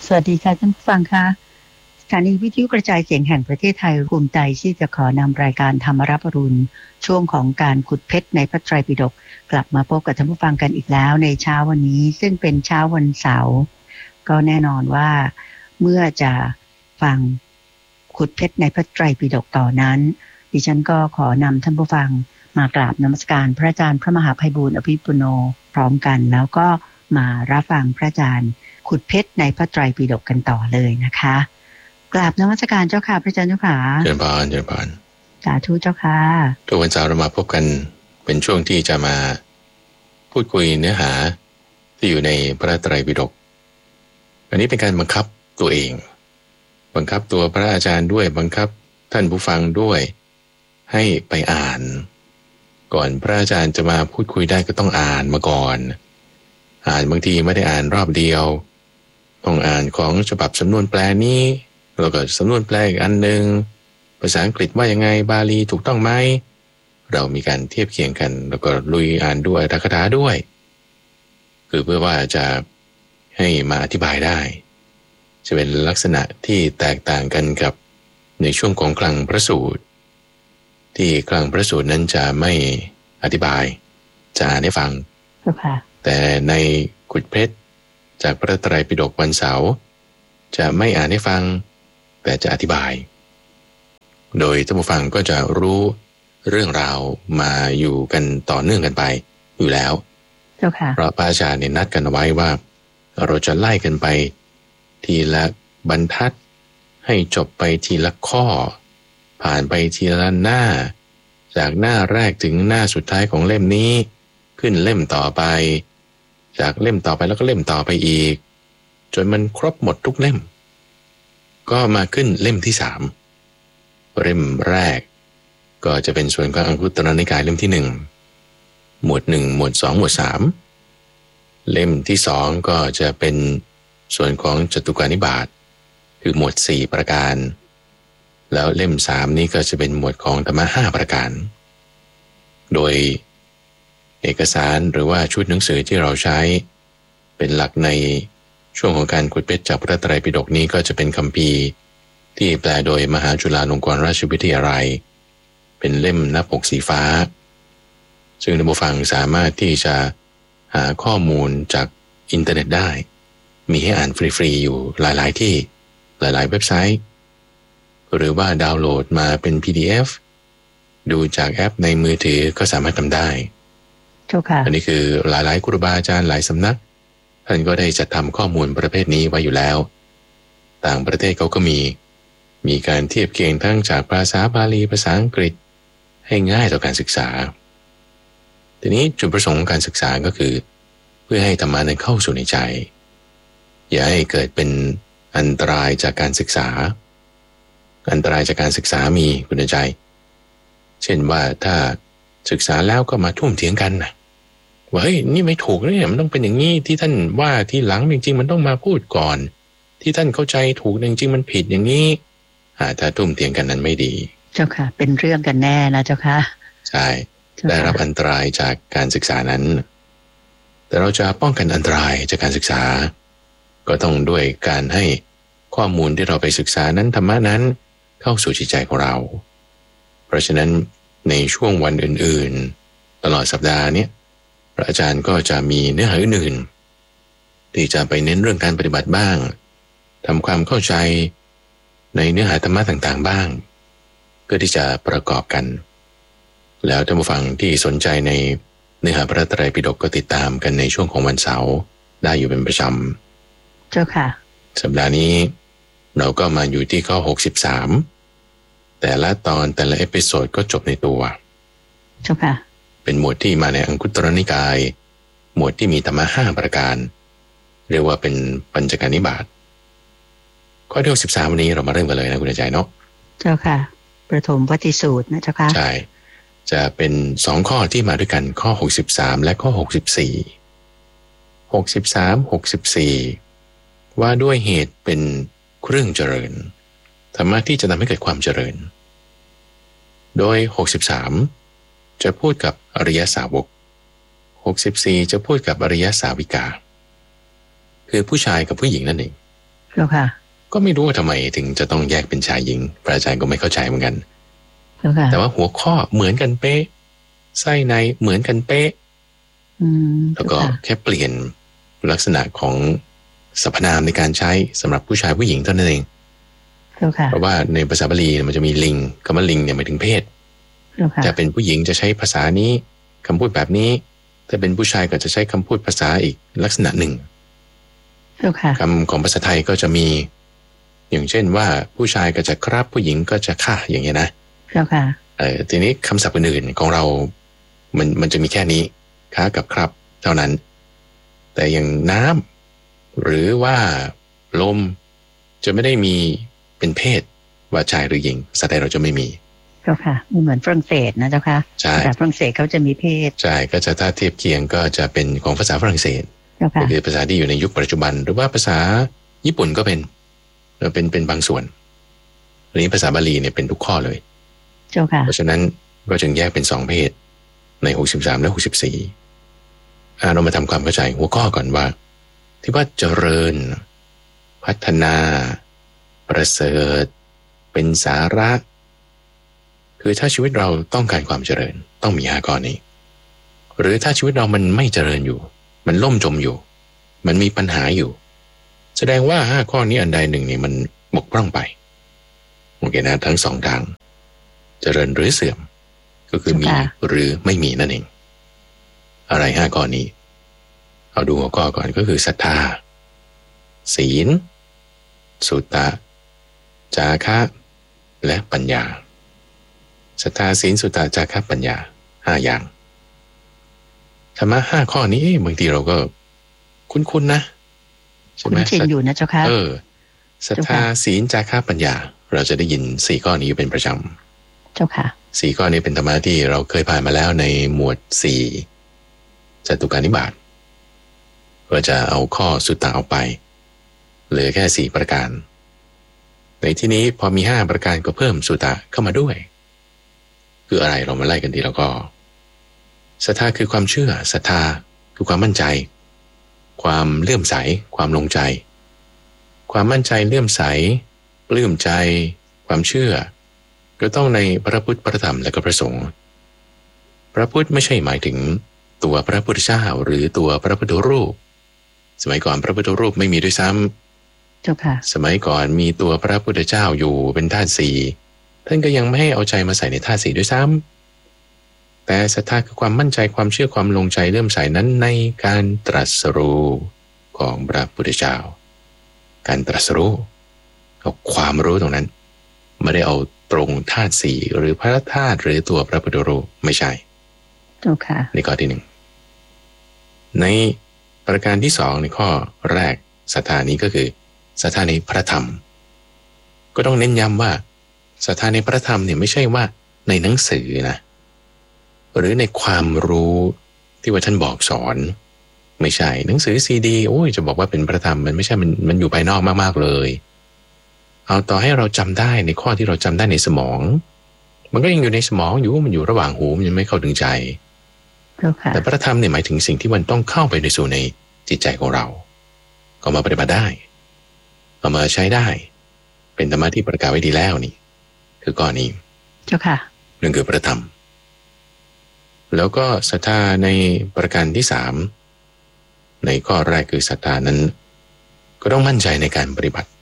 สวัสดีค่ะท่านผู้ฟังค่ะสถานีวิทยุกระจายเสียงแห่งประเทศไทยภูมิใจที่จะขอนำรายการธรรมรับอรุณช่วงของการขุดเพชรในพระไตรปิฎกกลับมาพบกับท่านผู้ฟังกันอีกแล้วในเช้าวันนี้ซึ่งเป็นเช้าวันเสาร์ก็แน่นอนว่าเมื่อจะฟังขุดเพชรในพระไตรปิฎกต่อนั้นดิฉันก็ขอนำท่านผู้ฟังมากราบนมัสการพระอาจารย์พระมหาไพบูลย์อภิปุโนพร้อมกันแล้วก็มารับฟังพระอาจารย์ขุดเพชรในพระไตรปิฎกกันต่อเลยนะคะกราบนมัสการเจ้าค่ะพระอาจารย์เจ้าค่ะเจริญพรเจริญพรสาธุเจ้าค่ะทุกวันเสาร์เรามาพบกันเป็นช่วงที่จะมาพูดคุยเนื้อหาที่อยู่ในพระไตรปิฎกอันนี้เป็นการบังคับตัวเองบังคับตัวพระอาจารย์ด้วยบังคับท่านผู้ฟังด้วยให้ไปอ่านก่อนพระอาจารย์จะมาพูดคุยได้ก็ต้องอ่านมาก่อนอ่านบางทีไม่ได้อ่านรอบเดียวต้องอ่านของฉบับสำนวนแปลนี้แล้วก็สำนวนแปลอีกอันนึงภาษาอังกฤษว่ายังไงบาลีถูกต้องไหมเรามีการเทียบเคียงกันแล้วก็ลุยอ่านด้วยอัตถกถาด้วยคือเพื่อว่าจะให้มาอธิบายได้จะเป็นลักษณะที่แตกต่างกันกับในช่วงของคลังพระสูตรที่คลังพระสูตรนั้นจะไม่อธิบายจะอ่านให้ฟังแต่ในขุดเพชรจากพระไตรปิฎกวันเสาร์จะไม่อ่านให้ฟังแต่จะอธิบายโดยท่านผู้ฟังก็จะรู้เรื่องราวมาอยู่กันต่อเนื่องกันไปอยู่แล้วเพราะพระอาจารย์เนี่ยนัดกันเอาไว้ว่าเราจะไล่กันไปทีละบรรทัดให้จบไปทีละข้อผ่านไปทีละหน้าจากหน้าแรกถึงหน้าสุดท้ายของเล่มนี้ขึ้นเล่มต่อไปจากเล่มต่อไปแล้วก็เล่มต่อไปอีกจนมันครบหมดทุกเล่มก็มาขึ้นเล่มที่3เล่มแรกก็จะเป็นส่วนของอังคุตตรนิกายเล่มที่1หมวด1หมวด2หมวด3เล่มที่2ก็จะเป็นส่วนของจตุกานิบาตคือหมวด4ประการแล้วเล่ม3นี้ก็จะเป็นหมวดของธรรมะ5ประการโดยเอกสารหรือว่าชุดหนังสือที่เราใช้เป็นหลักในช่วงของการขุดเพชรจากพระไตรปิฎกนี้ก็จะเป็นคัมภีร์ที่แปลโดยมหาจุฬาลงกรณราชวิทยาลัยเป็นเล่มหน้าปกสีฟ้าซึ่งท่านผู้ฟังสามารถที่จะหาข้อมูลจากอินเทอร์เน็ตได้มีให้อ่านฟรีๆอยู่หลายๆที่หลายๆเว็บไซต์หรือว่าดาวน์โหลดมาเป็น PDF ดูจากแอปในมือถือก็สามารถทำได้อันนี้คือหลายๆครูบาอาจารย์หลายสำนักท่านก็ได้จัดทำข้อมูลประเภทนี้ไว้อยู่แล้วต่างประเทศเขาก็มีการเทียบเคียงทั้งจากภาษาบาลีภาษาอังกฤษให้ง่ายต่อการศึกษาทีนี้จุดประสงค์ของการศึกษาก็คือเพื่อให้ธรรมะนั้นเข้าสู่ในใจอย่าให้เกิดเป็นอันตรายจากการศึกษาอันตรายจากการศึกษามีคุณใจเช่นว่าถ้าศึกษาแล้วก็มาทุ่มเถียงกันนะว่าเฮ้ยนี่ไม่ถูกนะเนี่ยมันต้องเป็นอย่างนี้ที่ท่านว่าที่หลังจริงๆมันต้องมาพูดก่อนที่ท่านเข้าใจถูกจริงๆมันผิดอย่างนี้ถ้าทุ่มเถียงกันนั้นไม่ดีเจ้าค่ะเป็นเรื่องกันแน่นะเจ้าค่ะใช่ได้รับอันตรายจากการศึกษานั้นแต่เราจะป้องกันอันตรายจากการศึกษาก็ต้องด้วยการให้ข้อมูลที่เราไปศึกษานั้นธรรมะนั้นเข้าสู่จิตใจของเราเพราะฉะนั้นในช่วงวันอื่นๆตลอดสัปดาห์นี้พระอาจารย์ก็จะมีเนื้อหาอื่นๆที่จะไปเน้นเรื่องการปฏิบัติบ้างทำความเข้าใจในเนื้อหาธรรมะต่างๆบ้างเพื่อที่จะประกอบกันแล้วท่านผู้ฟังที่สนใจในเนื้อหาพระไตรปิฎกก็ติดตามกันในช่วงของวันเสาร์ได้อยู่เป็นประจำเจ้าค่ะสัปดาห์นี้เราก็มาอยู่ที่ข้อ63แต่ละตอนแต่ละเอพิโซดก็จบในตัวเจ้าค่ะเป็นหมวดที่มาในอังคุตตรนิกายหมวดที่มีธรรมะ5ประการเรียกว่าเป็นปัญจการนิบาตข้อที่63วันนี้เรามาเริ่มกันเลยนะคุณใจเนาะเจ้าค่ะประถมปฏิสูตรนะเจ้าค่ะใช่จะเป็น2ข้อที่มาด้วยกันข้อ63และข้อ64ว่าด้วยเหตุเป็นเครื่องเจริญธรรมะที่จะทำให้เกิดความเจริญโดย63จะพูดกับอริยสาวก64จะพูดกับอริยสาวิกาคือผู้ชายกับผู้หญิงนั่นเองแล้วค่ะก็ไม่รู้ว่าทำไมถึงจะต้องแยกเป็นชายหญิงพระอาจารย์ก็ไม่เข้าใจเหมือนกันแล้วค่ะแต่ว่าหัวข้อเหมือนกันเป๊ะไส้ในเหมือนกันเป๊ะแล้วก็แค่เปลี่ยนลักษณะของสรรพนามในการใช้สำหรับผู้ชายผู้หญิงเท่านั้นเองเพราะว่าในภาษาบาลีมันจะมีลิงคำว่าลิงเนี่ยหมายถึงเพศจะเป็นผู้หญิงจะใช้ภาษานี้คำพูดแบบนี้ถ้าเป็นผู้ชายก็จะใช้คำพูดภาษาอีกลักษณะหนึ่งคำของภาษาไทยก็จะมีอย่างเช่นว่าผู้ชายก็จะครับผู้หญิงก็จะค่ะอย่างเงี้ยนะทีนี้คำศัพท์อื่นๆของเรามันจะมีแค่นี้ค่ะกับครับเท่านั้นแต่อย่างน้ำหรือว่าลมจะไม่ได้มีเป็นเพศว่าชายหรือหญิงภาษาไทยเราจะไม่มีเจ้าค่ะเหมือนฝรั่งเศสนะเจ้าค่ะใช่แต่ฝรั่งเศสเขาจะมีเพศใช่ก็จะถ้าเทียบเคียงก็จะเป็นของภาษาฝรั่งเศสก็คือภาษาที่อยู่ในยุคปัจจุบันหรือว่าภาษาญี่ปุ่นก็เป็นบางส่วนอันนี้ภาษาบาลีเนี่ยเป็นทุกข้อเลยเจ้าค่ะเพราะฉะนั้นก็จึงแยกเป็น2เพศใน63และ64เรามาทำความเข้าใจหัวข้อก่อนว่าที่ว่าเจริญพัฒนาประเสริฐเป็นสาระคือถ้าชีวิตเราต้องการความเจริญต้องมี5ข้อนี้หรือถ้าชีวิตเรามันไม่เจริญอยู่มันล่มจมอยู่มันมีปัญหาอยู่แสดงว่า5ข้อนี้อันใดหนึ่งนี่มันบกพร่องไปโอเคนะทั้ง2ทางเจริญหรือเสื่อมก็คือมีหรือไม่มีนั่นเองอะไร5ข้อนี้เอาดูหัวข้อก่อนก็คือศรัทธาศีลสุตตะจาคะและปัญญาศรัทธาศีลสุตตะจาคะปัญญา5อย่างธรรมะ5ข้อนี้บางทีเราก็คุ้นๆนะใช่ไหมคุ้นชินอยู่นะเจ้าค่ะศรัทธาศีลจาคะปัญญาเราจะได้ยิน4ข้อนี้เป็นประจำเจ้าค่ะ 4ข้อนี้เป็นธรรมะที่เราเคยผ่านมาแล้วในหมวด4จตุการนิบาตเราจะเอาข้อสุตตะออกไปเหลือแค่4ประการในที่นี้พอมี5ประการก็เพิ่มสุตตะเข้ามาด้วยคืออะไรเรามาไล่กันทีแล้วก็ศรัทธาคือความเชื่อศรัทธาคือความมั่นใจความเลื่อมใสความลงใจความมั่นใจเลื่อมใสปลื้มใจความเชื่อก็ต้องในพระพุทธพระธรรมและก็พระสงฆ์พระพุทธไม่ใช่หมายถึงตัวพระพุทธเจ้าหรือตัวพระพุทธรูปสมัยก่อนพระพุทธรูปไม่มีด้วยซ้ำเจ้าค่ะสมัยก่อนมีตัวพระพุทธเจ้าอยู่เป็นธาตุสี่ท่านก็ยังไม่ให้เอาใจมาใส่ในธาตุสี่ด้วยซ้ำแต่ศรัทธาคือความมั่นใจความเชื่อความลงใจเลื่อมใสนั้นในการตรัสรู้ของพระพุทธเจ้าการตรัสรู้เอาความรู้ตรงนั้นไม่ได้เอาตรงธาตุสี่หรือพระธาตุหรือตัวพระพุทธรูปไม่ใช่ถูกค่ะในข้อที่1ในประการที่2ในข้อแรกศรัทธานี้ก็คือศรัทธาในพระธรรมก็ต้องเน้นย้ำว่าศรัทธาในพระธรรมเนี่ยไม่ใช่ว่าในหนังสือนะหรือในความรู้ที่ว่าท่านบอกสอนไม่ใช่หนังสือซีดีโอ้ยจะบอกว่าเป็นพระธรรมมันไม่ใช่มันอยู่ภายนอกมากๆเลยเอาต่อให้เราจำได้ในข้อที่เราจำได้ในสมองมันก็ยังอยู่ในสมองอยู่มันอยู่ระหว่างหูมันยังไม่เข้าถึงใจแต่พระธรรมเนี่ยหมายถึงสิ่งที่มันต้องเข้าไปในสู่ในจิตใจของเราก็มาปฏิบัติได้เอามาใช้ได้เป็นธรรมะที่ประกาศไว้ดีแล้วนี่คือข้อนี้เจ้าค่ะนั่นคือพระธรรมแล้วก็ศรัทธาในประการที่3ในข้อแรกคือศรัทธานั้นก็ต้องมั่นใจในการปฏิบัติ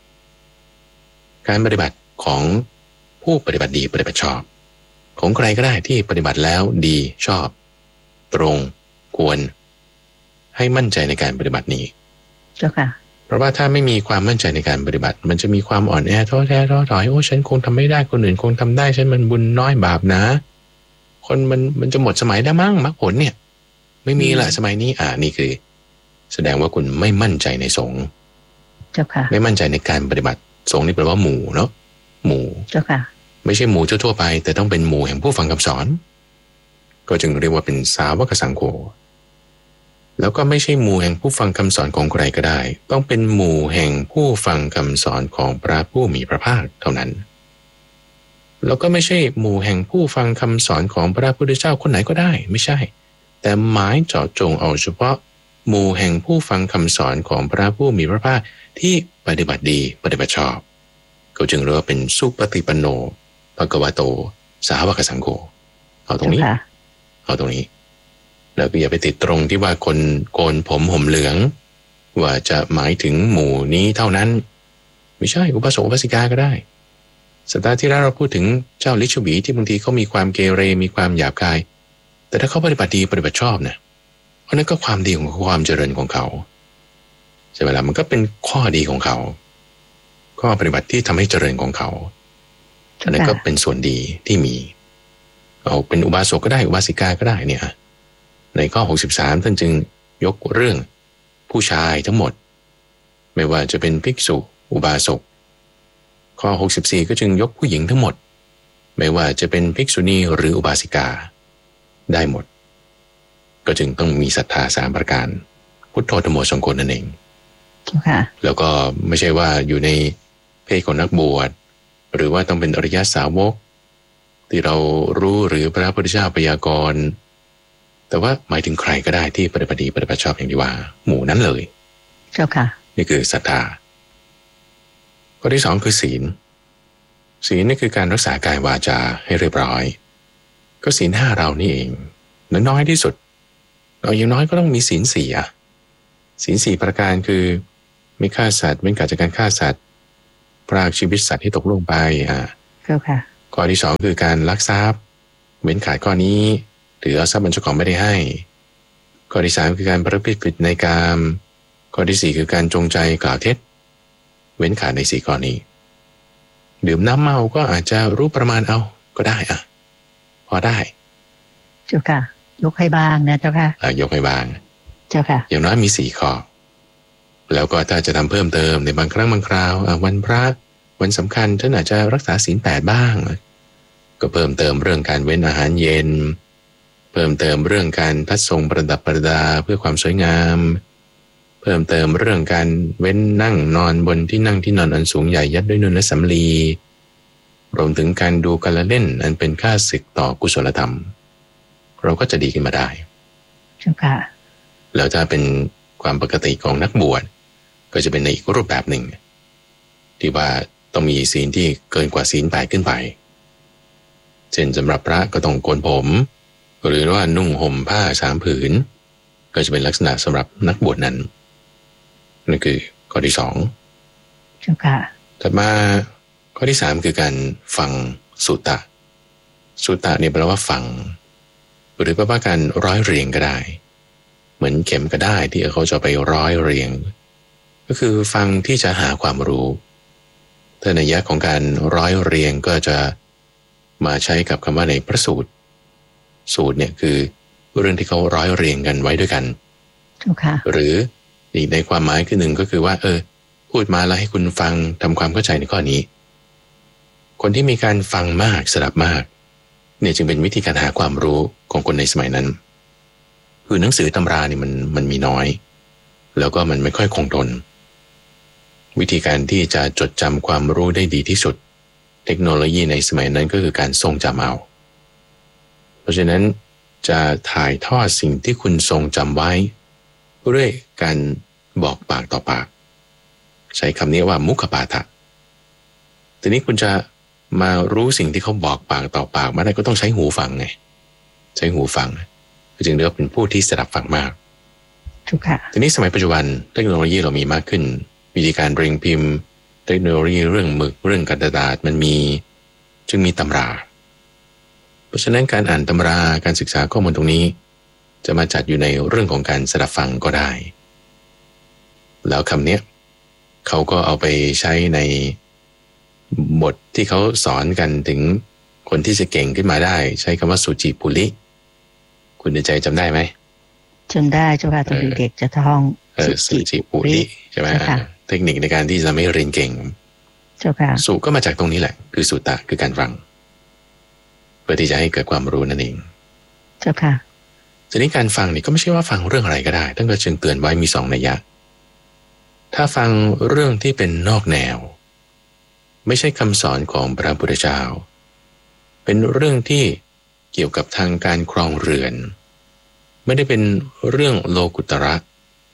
ของผู้ปฏิบัติดีปฏิบัติชอบของใครก็ได้ที่ปฏิบัติแล้วดีชอบตรงควรให้มั่นใจในการปฏิบัตินี้เจ้าค่ะเพราะว่าถ้าไม่มีความมั่นใจในการปฏิบัติมันจะมีความอ่อนแอท้อแท้ท้อถอยโอ้ฉันคงทำไม่ได้คนอื่นคงทำได้ฉันมันบุญน้อยบาปนะคนมันจะหมดสมัยได้มั้งมรรคผลเนี่ยไม่มีละสมัยนี้นี่คือแสดงว่าคุณไม่มั่นใจในสงฆ์เจ้าค่ะไม่มั่นใจในการปฏิบัติสงฆ์นี่แปลว่าหมู่เนาะหมู่เจ้าค่ะไม่ใช่หมู่ทั่วไปแต่ต้องเป็นหมู่แห่งผู้ฟังคำสอนก็จึงเรียกว่าเป็นสาวกสังโฆแล้วก็ไม่ใช่หมู่แห่งผู้ฟังคำสอนของใครก็ได้ต้องเป็นหมู่แห่งผู้ฟังคำสอนของพระผู้มีพระภาคเท่านั้นแล้วก็ไม่ใช่หมู่แห่งผู้ฟังคำสอนของพระพุทธเจ้าคนไหนก็ได้ไม่ใช่แต่หมายเจาะจงเอาเฉพาะหมู่แห่งผู้ฟังคำสอนของพระผู้มีพระภาคที่ปฏิบัติดีปฏิบัติชอบเขาจึงเรียกว่าเป็นสุปฏิปันโนภควโตสาวกสังโฆเอาตรงนี้เอาตรงนี้แล้วก็อย่าไปติดตรงที่ว่าคนโกนผมห่มเหลืองว่าจะหมายถึงหมู่นี้เท่านั้นไม่ใช่อุบาสกอุบาสิกาก็ได้สัปดาห์ที่แล้วเราพูดถึงเจ้าลิชบีที่บางทีเขามีความเกเรมีความหยาบคายแต่ถ้าเขาปฏิบัติดีปฏิบัติชอบเนี่ยเพราะนั้นก็ความดีของความเจริญของเขาใช่ไหมล่ะมันก็เป็นข้อดีของเขาข้อปฏิบัติที่ทำให้เจริญของเขาอันนั้นก็เป็นส่วนดีที่มีเอาเป็นอุบาสกก็ได้อุบาสิกาก็ได้เนี่ยในข้อ63ท่านจึงยกเรื่องผู้ชายทั้งหมดไม่ว่าจะเป็นภิกษุอุบาสกข้อ64ก็จึงยกผู้หญิงทั้งหมดไม่ว่าจะเป็นภิกษุณีหรืออุบาสิกาได้หมดก็จึงต้องมีศรัทธา3ประการพุทโธธัมโมสังโฆนั่นเองแล้วก็ไม่ใช่ว่าอยู่ในเพศของนักบวชหรือว่าต้องเป็นอริยสาวกที่เรารู้หรือพระพุทธเจ้าพยากรณ์แต่ว่าหมายถึงใครก็ได้ที่ปฏิบัติดีปฏิบัติชอบอย่างที่ว่าหมู่นั้นเลยเจ้าค่ะนี่คือศรัทธาข้อที่2คือศีลนี่คือการรักษากายวาจาให้เรียบร้อยก็ศีล5เรานี่เองน้อยที่สุดเราอย่างน้อยก็ต้องมีศีล4ศีล4ประการคือไม่ฆ่าสัตว์เว้นขาดจากการฆ่าสัตว์พรากชีวิตสัตว์ที่ตกลงไปเจ้าค่ะข้อที่2คือการลักทรัพย์เว้นขาดข้อนี้หรือเอาทรัพย์บรรจุของไม่ได้ให้ข้อที่3คือการประพฤติผิดในกามข้อที่4คือการจงใจกล่าวเท็จเว้นขาดใน4ข้อนี้ดื่มน้ำเมาก็อาจจะรู้ประมาณเอาก็ได้พอได้เจ้าค่ะยกให้บ้างนะเจ้าค่ะยกให้บ้างเจ้าค่ะอย่างน้อยมี4ข้อแล้วก็ถ้าจะทำเพิ่มเติมในบางครั้งบางคราววันพระวันสำคัญท่านอาจจะรักษาศีล8บ้างก็เพิ่มเติมเรื่องการเว้นอาหารเย็นเพิ่มเติมเรื่องการทัดทรงประดับประดาเพื่อความสวยงามเพิ่มเติมเรื่องการเว้นนั่งนอนบนที่นั่งที่นอนอันสูงใหญ่ยัดด้วยนุ่นและสำลีรวมถึงการดูการละเล่นอันเป็นค่าศึกต่อกุศลธรรมเราก็จะดีขึ้นมาได้เจ้าค่ะแล้วถ้าเป็นความปกติของนักบวชก็จะเป็นในอีกรูปแบบหนึ่งที่ว่าต้องมีศีลที่เกินกว่าศีล8ขึ้นไปเช่นสำหรับพระก็ต้องโกนผมหรือว่านุ่งห่มผ้า3ผืนก็จะเป็นลักษณะสำหรับนักบวชนั้นนั่นคือข้อที่2 เจ้าค่ะถัดมาข้อที่3คือการฟังสุตตะเนี่ยแปลว่าฟังหรือแปลว่าการร้อยเรียงก็ได้เหมือนเข็มก็ได้ที่เขาจะไปร้อยเรียงก็คือฟังที่จะหาความรู้แต่นัยยะของการร้อยเรียงก็จะมาใช้กับคำว่าในพระสูตรเนี่ยคือเรื่องที่เขาร้อยเรียงกันไว้ด้วยกันหรืออีกในความหมายคือหนึ่งก็คือว่าพูดมาแล้วให้คุณฟังทำความเข้าใจในข้อนี้คนที่มีการฟังมากสดับมากเนี่ยจึงเป็นวิธีการหาความรู้ของคนในสมัยนั้นคือหนังสือตำรานี่มันมีน้อยแล้วก็มันไม่ค่อยคงทนวิธีการที่จะจดจำความรู้ได้ดีที่สุดเทคโนโลยีในสมัยนั้นก็คือการทรงจำเอาเพราะฉะนั้นจะถ่ายทอดสิ่งที่คุณทรงจำไว้ด้วยการบอกปากต่อปากใช้คำนี้ว่ามุขปาฐะทีนี้คุณจะมารู้สิ่งที่เขาบอกปากต่อปากมาได้ก็ต้องใช้หูฟังไงใช้หูฟังจึงเรียกว่าเป็นผู้ที่สดับฟังมากถูกค่ะทีนี้สมัยปัจจุบันเทคโนโลยีเรามีมากขึ้นวิธีการเรียงพิมพ์เทคโนโลยีเรื่องหมึกเรื่องกระดาษมันมีจึงมีตำราเพราะฉะนั้นการอ่านตำราการศึกษาข้อมูลตรงนี้จะมาจัดอยู่ในเรื่องของการสดับฟังก็ได้แล้วคำนี้เขาก็เอาไปใช้ในบทที่เขาสอนกันถึงคนที่จะเก่งขึ้นมาได้ใช้คำว่าสุจิปุริคุณในใจจำได้ไหมจำได้เจ้าค่ะตอนเด็กจะท่องสุจิปุริใช่ไหมเทคนิคในการที่จะไม่เรียนเก่งเจ้าค่ะสุก็มาจากตรงนี้แหละคือสุตตะคือการฟังเพื่อที่จะให้เกิดความรู้นั่นเองเจ้าค่ะทีนี้การฟังนี่ก็ไม่ใช่ว่าฟังเรื่องอะไรก็ได้ท่านก็จึงเตือนไว้มี2นัยยะถ้าฟังเรื่องที่เป็นนอกแนวไม่ใช่คำสอนของพระพุทธเจ้าเป็นเรื่องที่เกี่ยวกับทางการครองเรือนไม่ได้เป็นเรื่องโลกุตระ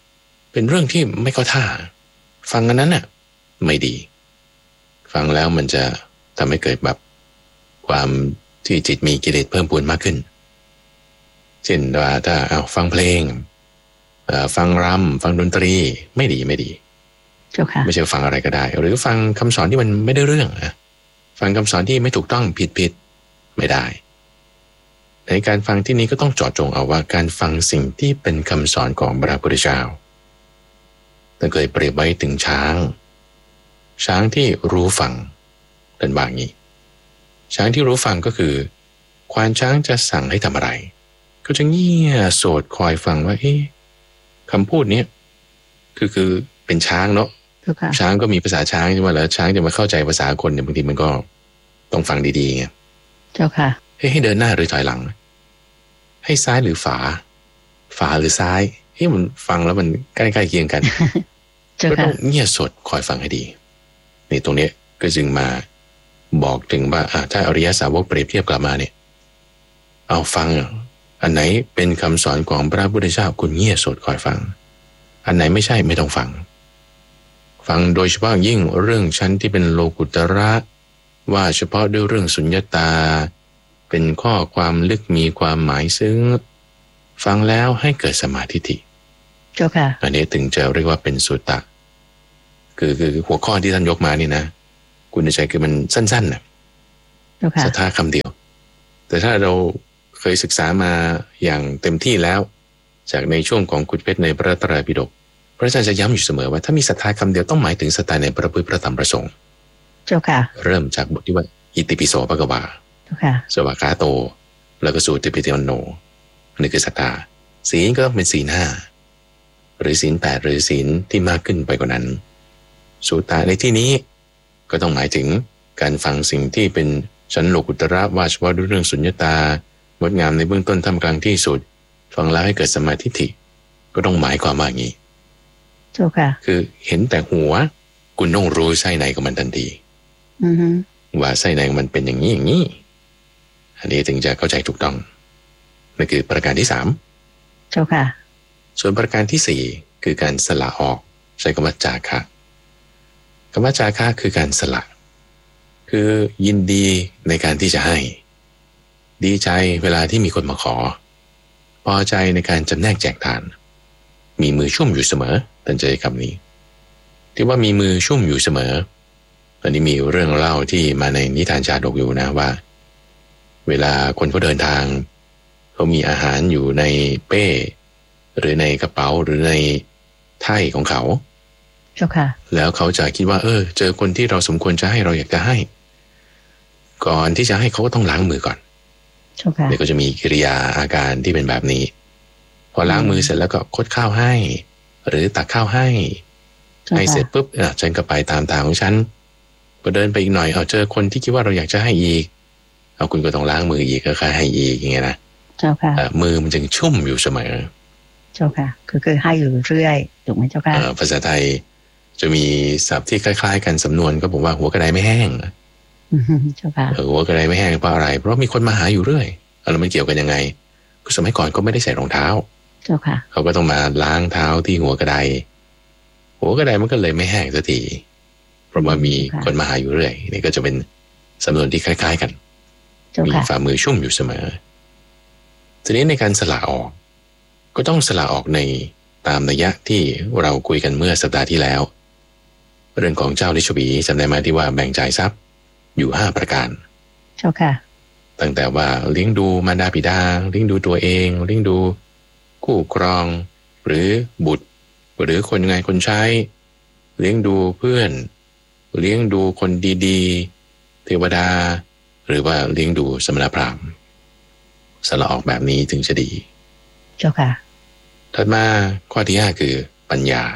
เป็นเรื่องที่ไม่เข้าท่าฟังอันนั้นน่ะไม่ดีฟังแล้วมันจะทำให้เกิดแบบความที่จิตมีกิเลสเพิ่มพูนมากขึ้นเช่นว่าถ้าฟังเพลงฟังรำฟังดนตรีไม่ดีไม่ใช่ฟังอะไรก็ได้หรือฟังคำสอนที่มันไม่ได้เรื่องฟังคำสอนที่ไม่ถูกต้องผิดไม่ได้ในการฟังที่นี้ก็ต้องเจาะจงเอาว่าการฟังสิ่งที่เป็นคำสอนของพระพุทธเจ้าท่านเคยเปรียบไว้ถึงช้างที่รู้ฟังเป็นบางนี้ช้างที่รู้ฟังก็คือควานช้างจะสั่งให้ทำอะไรก็จะเงี่ยโสดคอยฟังว่าคำพูดนี้คือเป็นช้างเนาะช้างก็มีภาษาช้างใช่ไหมแล้วช้างจะมาเข้าใจภาษาคนเนี่ยบางทีมันก็ต้องฟังดีๆไงเจ้าค่ะให้เดินหน้าหรือถอยหลังให้ซ้ายหรือฝาหรือซ้ายมันฟังแล้วมันใกล้ๆเคียงกันก็ต้องเงี่ยโสดคอยฟังให้ดีนี่ตรงนี้ก็จึงมาบอกถึงว่าถ้าอริยสาวกเปรียบเทียบกลับมาเนี่ยเอาฟังอันไหนเป็นคำสอนของพระพุทธเจ้าคุณเงี่ยโสดคอยฟังอันไหนไม่ใช่ไม่ต้องฟังโดยเฉพาะยิ่งเรื่องชั้นที่เป็นโลกุตระว่าเฉพาะด้วยเรื่องสุญญตาเป็นข้อความลึกมีความหมายซึ้งฟังแล้วให้เกิดสมาธิิเจ้าค่ะอันนี้ถึงจะเรียกว่าเป็นสุตตะคือหัวข้อที่ท่านยกมานี่นะคุณใจคือมันสั้นๆนะศรัทธาคำเดียวแต่ถ้าเราเคยศึกษามาอย่างเต็มที่แล้วจากในช่วงของขุดเพชรในพระไตรปิฎกพระอาจารย์จะย้ำอยู่เสมอว่าถ้ามีศรัทธาคำเดียวต้องหมายถึงศรัทธาในพระพุทธพระธรรมพระสงฆ์เจ้าค่ะเริ่มจากบทที่ว่าอิติปิโสภควาเจ้าค่ะสวากขาโตแล้วก็สูติปิโตโนนี่คือศรัทธาศีลก็ต้องเป็นศีล 5หรือศีล 8หรือศีลที่มากขึ้นไปกว่านั้นสุตตะในที่นี้ก็ต้องหมายถึงการฟังสิ่งที่เป็นชั้นโลกุตระว่าเฉพาะด้วยเรื่องสุญญตางดงามในเบื้องต้นท่ามกลางที่สุดฟังแล้วให้เกิดสมาธิิก็ต้องหมายความว่าอย่างนี้เจ้าค่ะคือเห็นแต่หัวคุณต้องรู้ไส้ในของมันทันทีว่าไส้ในของมันเป็นอย่างนี้อันนี้ถึงจะเข้าใจถูกต้องนั่นคือประการที่3 เจ้าค่ะส่วนประการที่4คือการสละออกใช้คำว่าจาคะคำว่าจาคะคือการสละคือยินดีในการที่จะให้ดีใจเวลาที่มีคนมาขอพอใจในการจำแนกแจกทานมีมือชุ่มอยู่เสมอท่านจะใช้คำนี้ที่ว่ามีมือชุ่มอยู่เสมอตอนนี้มีเรื่องเล่าที่มาในนิทานชาดกอยู่นะว่าเวลาคนเขาเดินทางเขามีอาหารอยู่ในเป้หรือในกระเป๋าหรือในไถ่ของเขาเจ้าค่ะแล้วเขาจะคิดว่าเจอคนที่เราสมควรจะให้เราอยากจะให้ก่อนที่จะให้เขาก็ต้องล้างมือก่อนเจ้าค่ะเดี๋ยวก็จะมีกิริยาอาการที่เป็นแบบนี้พอล้างมือเสร็จแล้วก็คดข้าวให้หรือตักข้าวให้เสร็จปุ๊บฉันก็ไปตามทางของฉันก็เดินไปอีกหน่อยเจอคนที่คิดว่าเราอยากจะให้อีกคุณก็ต้องล้างมืออีกก็ค่อยให้อีกอย่างเงี้ยนะเจ้าค่ะมือมันจึงชุ่มอยู่เสมอเจ้าค่ะคือให้อยู่เรื่อยถูกไหมเจ้าค่ะภาษาไทยจะมีศัพท์ที่คล้ายๆกันสำนวนก็บอกว่าหัวกระไดไม่แห้งเจ้าค่ะหัวกระไดไม่แห้งเพราะอะไรเพราะมีคนมาหาอยู่เรื่อยแล้วมันเกี่ยวกันยังไงก็สมัยก่อนก็ไม่ได้ใส่รองเท้าเจ้าค่ะเขาก็ต้องมาล้างเท้าที่หัวกระไดมันก็เลยไม่แห้งสักทีเพราะว่ามีคนมาหาอยู่เรื่อยนี่ก็จะเป็นสำนวนที่คล้ายๆกันมีฝ่ามือชุ่มอยู่เสมอทีนี้ในการสละออกก็ต้องสละออกในตามนัยยะที่เราคุยกันเมื่อสัปดาห์ที่แล้วเรื่องของเจ้าลิชวีจำได้ไหมที่ว่าแบ่งจ่ายทรัพย์อยู่5ประการเจ้าค่ะตั้งแต่ว่าเลี้ยงดูมารดาบิดาเลี้ยงดูตัวเองเลี้ยงดูคู่ครองหรือบุตรหรือคนงานคนใช้เลี้ยงดูเพื่อนเลี้ยงดูคนดีๆเทวดาหรือว่าเลี้ยงดูสมณพราหมณ์สละออกแบบนี้ถึงจะดีเจ้าค่ะถัดมาข้อที่5คือปัญญา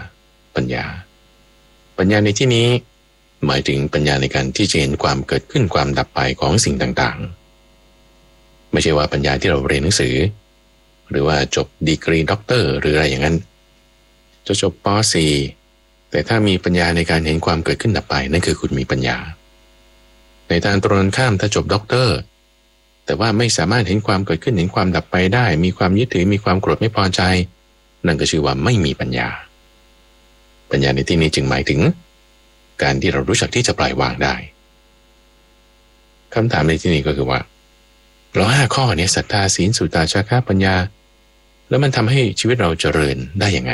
ในที่นี้หมายถึงปัญญาในการที่จะเห็นความเกิดขึ้นความดับไปของสิ่งต่างๆไม่ใช่ว่าปัญญาที่เราเรียนหนังสือหรือว่าจบดีกรีด็อกเตอร์หรืออะไรอย่างนั้นจะจบป.4 แต่ถ้ามีปัญญาในการเห็นความเกิดขึ้นดับไปนั่นคือคุณมีปัญญาในทางตรงข้ามถ้าจบด็อกเตอร์แต่ว่าไม่สามารถเห็นความเกิดขึ้นเห็นความดับไปได้มีความยึดถือมีความโกรธไม่พอใจนั่นก็ชื่อว่าไม่มีปัญญาปัญญาในที่นี้จึงหมายถึงการที่เรารู้จักที่จะปล่อยวางได้คำถามในที่นี้ก็คือว่าเรา5 ข้อนี้ศรัทธาศีลสุตตะจาคะปัญญาแล้วมันทำให้ชีวิตเราเจริญได้ยังไง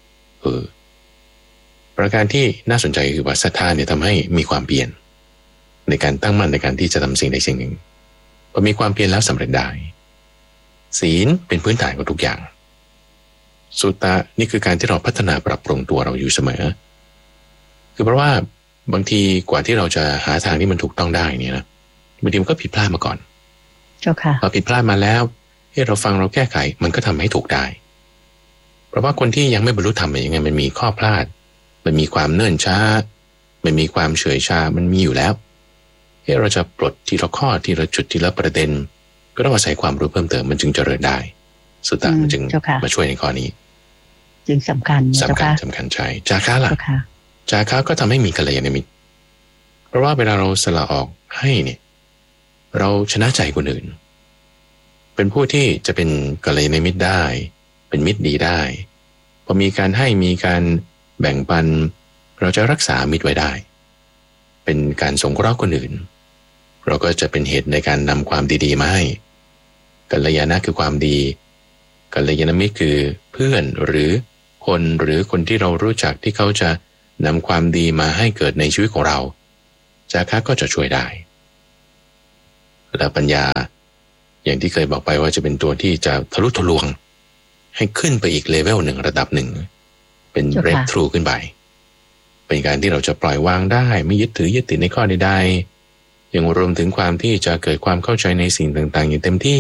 ประการที่น่าสนใจคือว่าศรัทธาเนี่ยทำให้มีความเพียรในการตั้งมั่นในการที่จะทำสิ่งใดสิ่งหนึ่งพอมีความเพียรแล้วสำเร็จได้ศีลเป็นพื้นฐานของทุกอย่างสุตตะนี่คือการที่เราพัฒนาปรับปรุงตัวเราอยู่เสมอคือเพราะว่าบางทีกว่าที่เราจะหาทางที่มันถูกต้องได้เนี่ยนะบางทีมันก็ผิดพลาดมาก่อนเจ้าค่ะพอผิดพลาดมาแล้วให้เราฟังเราแก้ไขมันก็ทำให้ถูกได้เพราะว่าคนที่ยังไม่บรรลุธรรมยังไงมันมีข้อพลาดมันมีความเนิ่นช้ามันมีความเฉยชามันมีอยู่แล้วให้เราจะปลดทีละข้อทีละจุดทีละประเด็นก็ต้องอาศัยความรู้เพิ่มเติมมันจึงเจริญได้สุตตะมันจึงมาช่วยในข้อนี้จึงสำคัญสำคัญใช่จาคะล่ะจาคะก็ทำให้มีกัลยาณมิตรเพราะว่าเวลาเราสละออกให้เนี่ยเราชนะใจคนอื่นเป็นผู้ที่จะเป็นกัลยาณมิตรได้เป็นมิตรดีได้พอมีการให้มีการแบ่งปันเราจะรักษามิตรไว้ได้เป็นการสงเคราะห์คนอื่นเราก็จะเป็นเหตุในการนำความดีๆมาให้กัลยาณะคือความดีกัลยาณมิตรคือเพื่อนหรือคนที่เรารู้จักที่เขาจะนำความดีมาให้เกิดในชีวิตของเราจาคะก็จะช่วยได้และปัญญาอย่างที่เคยบอกไปว่าจะเป็นตัวที่จะทะลุทะลวงให้ขึ้นไปอีกเลเวลหนึ่งระดับหนึ่งเป็นเบรกทรูขึ้นไปเป็นการที่เราจะปล่อยวางได้ไม่ยึดติดในข้อใดๆยังรวมถึงความที่จะเกิดความเข้าใจในสิ่งต่างๆอย่างเต็มที่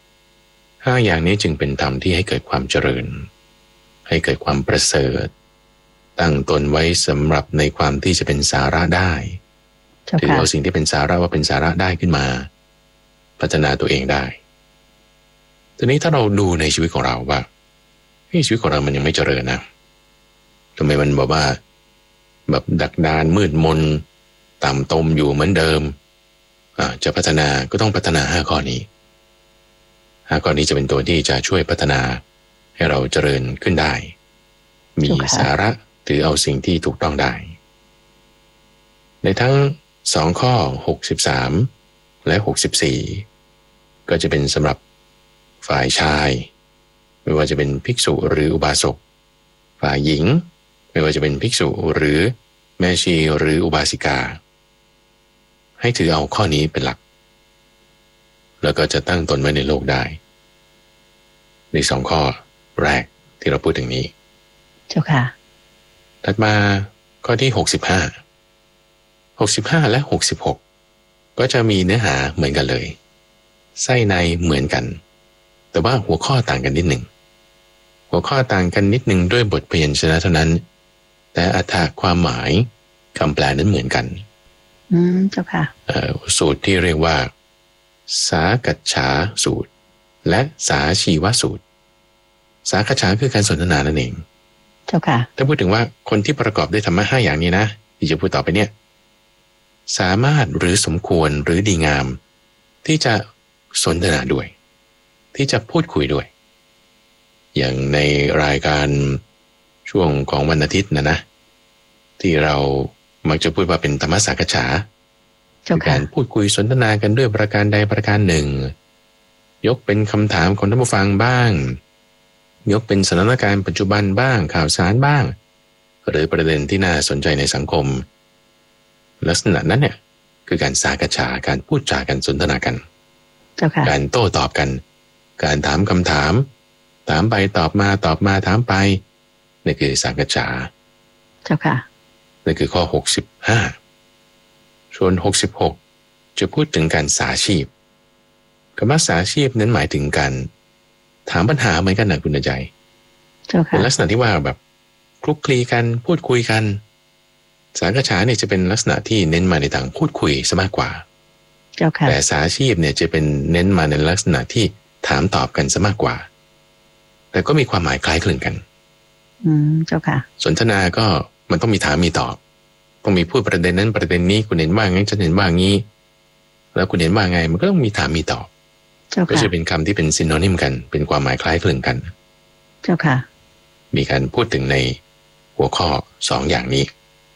5 อย่างนี้จึงเป็นธรรมที่ให้เกิดความเจริญให้เกิดความประเสริฐตั้งตนไว้สำหรับในความที่จะเป็นสาระได้ถือเอาสิ่งที่เป็นสาระว่าเป็นสาระได้ขึ้นมาพัฒนาตัวเองได้ทีนี้ถ้าเราดูในชีวิตของเราว่าชีวิตของเรามันยังไม่เจริญนะทำไมมันบอกว่าแบบดักดานมืดมนต่ำตมอยู่เหมือนเดิมจะพัฒนาก็ต้องพัฒนา5 ข้อนี้5 ข้อนี้จะเป็นตัวที่จะช่วยพัฒนาให้เราเจริญขึ้นได้มีสาระถือเอาสิ่งที่ถูกต้องได้ในทั้ง2 ข้อ63และ64ก็จะเป็นสำหรับฝ่ายชายไม่ว่าจะเป็นภิกษุหรืออุบาสกฝ่ายหญิงไม่ว่าจะเป็นภิกษุหรือแม่ชีหรืออุบาสิกาให้ถือเอาข้อนี้เป็นหลักแล้วก็จะตั้งตนไว้ในโลกได้ใน2 ข้อแรกที่เราพูดถึงนี้เจ้าค่ะถัดมาข้อที่65และ66ก็จะมีเนื้อหาเหมือนกันเลยไส้ในเหมือนกันแต่ว่าหัวข้อต่างกันนิดหนึ่งหัวข้อต่างกันนิดหนึ่งด้วยบทพยัญชนะเท่านั้นแต่อรรถความหมายคำแปลนั้นเหมือนกันเจ้าค่ะสูตรที่เรียกว่าสากัจฉาสูตรและสาชีวสูตรสากัจฉาคือการสนทนานั่นเองเจ้าค่ะถ้าพูดถึงว่าคนที่ประกอบด้วยธรรมะ5 อย่างนี้นะที่จะพูดต่อไปเนี่ยสามารถหรือสมควรหรือดีงามที่จะสนทนาด้วยที่จะพูดคุยด้วยอย่างในรายการช่วงของวันอาทิตย์นะที่เรามักจะพูดว่าเป็นธรรมสากัจฉาการพูดคุยสนทนากันด้วยประการใดประการหนึ่งยกเป็นคำถามของท่านผู้ฟังบ้างยกเป็นสถานการณ์ปัจจุบันบ้างข่าวสารบ้างหรือประเด็นที่น่าสนใจในสังคมลักษณะนั้นเนี่ยคือการสากัจฉาการพูดจากันสนทนากันการโต้ตอบกันการถามคำถามถามไปตอบมาถามไปนี่คือสากัจฉาเจ้าค่ะนี่คือข้อ65ส่วน66จะพูดถึงการสาชีพคำว่าสาชีพนั้นหมายถึงการถามปัญหาเหมือนกันนะคุณใจเป็นลักษณะที่ว่าแบบคลุกคลีกันพูดคุยกันสากัจฉาเนี่ยจะเป็นลักษณะที่เน้นมาในทางพูดคุยซะมากกว่าแต่สาชีพเนี่ยจะเป็นเน้นมาในลักษณะที่ถามตอบกันซะมากกว่าแต่ก็มีความหมายคล้ายคลึงกันเจ้าค่ะสนทนาก็มันต้องมีถามมีตอบต้องมีพูดประเด็นนั้นประเด็นนี้คุณเห็นว่าไงฉันเห็นว่างี้แล้วคุณเห็นว่าไงมันก็ต้องมีถามมีตอบก็จะเป็นคำที่เป็นซินโนนิมกันเป็นความหมายคล้ายคลึงกันเจ้าค่ะมีการพูดถึงในหัวข้อ2อย่างนี้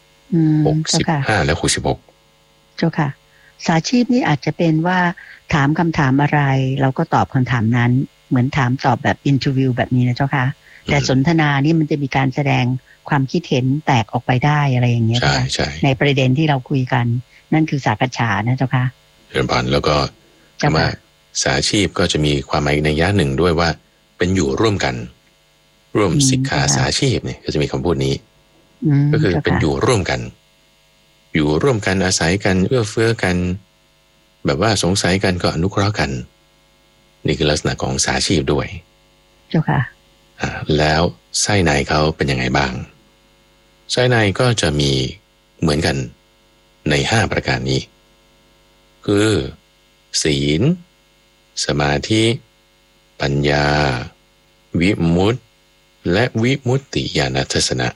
65และ66 เจ้าค่ะสาชีพนี่อาจจะเป็นว่าถามคำถามอะไรเราก็ตอบคำถามนั้นเหมือนถามตอบแบบอินเทอร์วิวแบบนี้นะเจ้าค่ะแต่สนทนานี่มันจะมีการแสดงความคิดเห็นแตกออกไปได้อะไรอย่างเงี้ยใช่ในประเด็นที่เราคุยกันนั่นคือสากัจฉานะเจ้าค่ะเรื่องผ่านแล้วก็คำว่าสาชีพก็จะมีความหมายในยะหนึ่งด้วยว่าเป็นอยู่ร่วมกันร่วมสิกขาสาชีพเนี่ยก็จะมีคำพูดนี้ก็คือเป็นอยู่ร่วมกันอยู่ร่วมกันอาศัยกันเอื้อเฟื้อกันแบบว่าสงสัยกันก็อนุเคราะห์กันนี่คือลักษณะของสาชีพด้วยเจ้าค่ะแล้วไส้ในเขาเป็นยังไงบ้างไส้ในก็จะมีเหมือนกันใน5ประการนี้คือศีลสมาธิปัญญาวิมุตติและวิมุตติญาณทัศนะ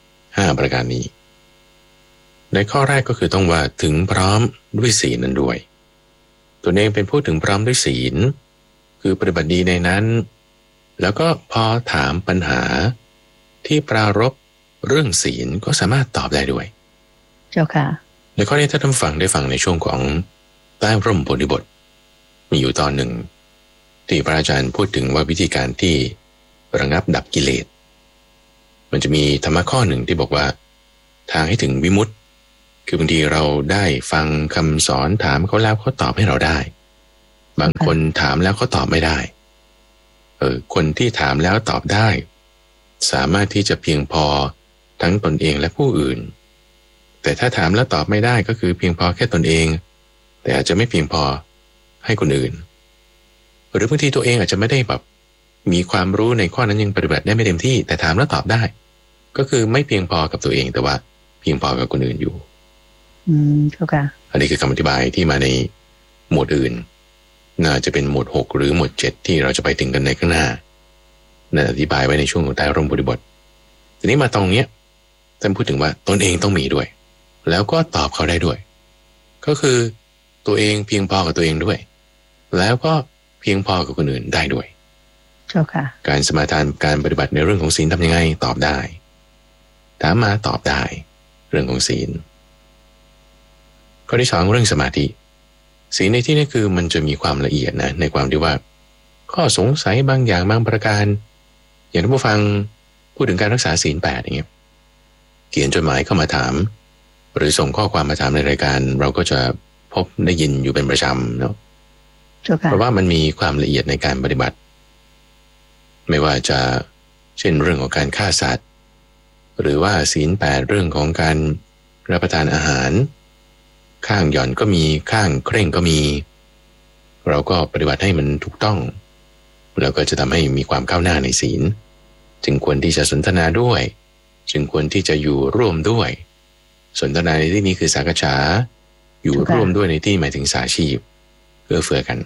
5ประการนี้ในข้อแรกก็คือต้องว่าถึงพร้อมด้วยศีลนั้นด้วยตัวเองเป็นผู้ถึงพร้อมด้วยศีลคือปฏิบัติดีในนั้นแล้วก็พอถามปัญหาที่ปรารภเรื่องศีลก็สามารถตอบได้ด้วยเจ้าค่ะในข้อนี้ถ้าท่านฟังได้ฟังในช่วงของใต้ร่มโพธิบทมีอยู่ตอนหนึ่งที่พระอาจารย์พูดถึงว่าวิธีการที่ระงับดับกิเลสมันจะมีธรรมะข้อหนึ่งที่บอกว่าทางให้ถึงวิมุตติคือบางทีเราได้ฟังคำสอนถามเขาแล้วเขาตอบให้เราได้บางคนถามแล้วเขาตอบไม่ได้คนที่ถามแล้วตอบได้สามารถที่จะเพียงพอทั้งตนเองและผู้อื่นแต่ถ้าถามแล้วตอบไม่ได้ก็คือเพียงพอแค่ตนเองแต่อาจจะไม่เพียงพอให้คนอื่นหรือบางทีตัวเองอาจจะไม่ได้แบบมีความรู้ในข้อนั้นยังปฏิบัติได้ไม่เต็มที่แต่ถามแล้วตอบได้ก็คือไม่เพียงพอกับตัวเองแต่ว่าเพียงพอกับคนอื่นอยู่ถูกค่ะอันนี้คือคำอธิบายที่มาในหมวดอื่นน่าจะเป็นหมวด6หรือหมวด7ที่เราจะไปถึงกันในข้างหน้านั่นอธิบายไว้ในช่วงของใต้ร่มโพธิบททีนี้มาตรงเนี้ยท่านพูดถึงว่าตนเองต้องมีด้วยแล้วก็ตอบเขาได้ด้วยก็คือตัวเองเพียงพอกับตัวเองด้วยแล้วก็เพียงพอกับคนอื่นได้ด้วยเจ้าค่ะการสมาทานการปฏิบัติในเรื่องของศีลทำยังไงตอบได้ถามมาตอบได้เรื่องของศีลข้อที่2เรื่องสมาธิศีลในที่นี้คือมันจะมีความละเอียดนะในความที่ว่าข้อสงสัยบางอย่างบางประการอย่างที่ผู้ฟังพูดถึงการรักษาศีล8อย่างเงี้ยเขียนจดหมายเข้ามาถามหรือส่งข้อความมาถามในรายการเราก็จะพบได้ยินอยู่เป็นประจำเนาะเพราะว่ามันมีความละเอียดในการปฏิบัติไม่ว่าจะเช่นเรื่องของการฆ่าสัตว์หรือว่าศีล8เรื่องของการรับประทานอาหารข้างหย่อนก็มีข้างเคร่งก็มีเราก็ปฏิบัติให้มันถูกต้องแล้วก็จะทำให้มีความก้าวหน้าในศีลจึงควรที่จะสนทนาด้วยจึงควรที่จะอยู่ร่วมด้วยสนทนาในที่นี้คือสากัจฉาอยู่ร่วมด้วยในที่หมายถึงสาชีพเอื้อเฟื้อกัน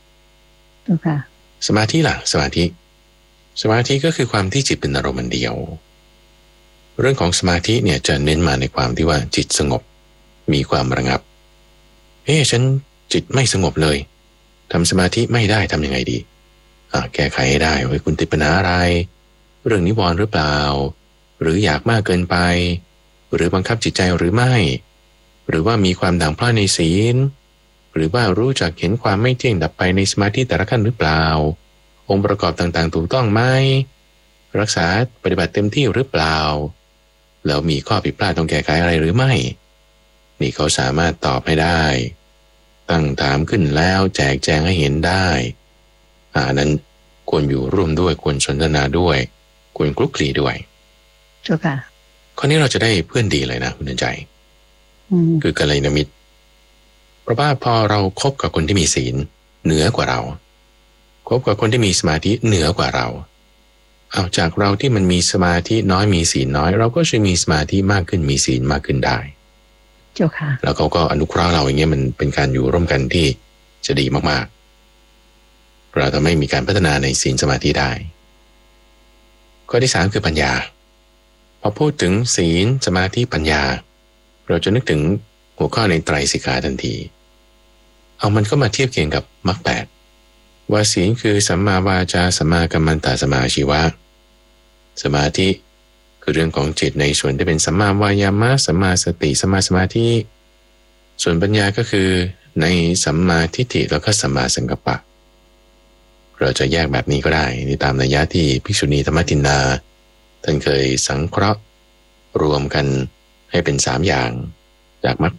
สมาธิล่ะสมาธิก็คือความที่จิตเป็นอารมณ์เดียวเรื่องของสมาธิเนี่ยจะเน้นมาในความที่ว่าจิตสงบมีความระงับฉันจิตไม่สงบเลยทำสมาธิไม่ได้ทำยังไงดีแก้ไขให้ได้ว่าคุณติดปัญหาอะไรเรื่องนิวรณ์หรือเปล่าหรืออยากมากเกินไปหรือบังคับจิตใจหรือไม่หรือว่ามีความด่างพร้อยในศีลหรือว่ารู้จักเห็นความไม่เที่ยงดับไปในสมาธิแต่ละขั้นหรือเปล่าองค์ประกอบต่างๆถูกต้องไหมรักษาปฏิบัติเต็มที่หรือเปล่าแล้วมีข้อผิดพลาดต้องแก้ไขอะไรหรือไม่นี่เขาสามารถตอบให้ได้ตั้งถามขึ้นแล้วแจกแจงให้เห็นได้นั้นควรอยู่ร่วมด้วยควรสนทนาด้วยควรคลุกคลีด้วยเจ้าค่ะข้อนี้เราจะได้เพื่อนดีเลยนะคุณใจคือกัลยาณมิตรเพราะว่าพอเราคบกับคนที่มีศีลเหนือกว่าเราคบกับคนที่มีสมาธิเหนือกว่าเราเอาจากเราที่มันมีสมาธิน้อยมีศีลน้อยเราก็จะมีสมาธิมากขึ้นมีศีลมากขึ้นได้เจ้าค่ะแล้วเขาก็อนุเคราะห์เราอย่างเงี้ยมันเป็นการอยู่ร่วมกันที่จะดีมากๆเราทำให้มีการพัฒนาในศีลสมาธิได้ข้อที่3คือปัญญาพอพูดถึงศีลสมาธิปัญญาเราจะนึกถึงหัวข้อในไตรสิกขาทันทีเอามันก็มาเทียบเคียงกับมรรค8ว่าศีลคือสัมมาวาจาสัมมากัมมันตะสัมมาอาชีวะสมาธิคือเรื่องของจิตในส่วนที่เป็นสัมมาวายามะสัมมาสติสัมมาสมาธิส่วนปัญญาก็คือในสัมมาทิฏฐิแล้วก็สัมมาสังกัปปะเราจะแยกแบบนี้ก็ได้นี่ตามนัยยะที่ภิกษุณีธรรมทินนาท่านเคยสังเคราะห์รวมกันให้เป็น3อย่างจากมรรค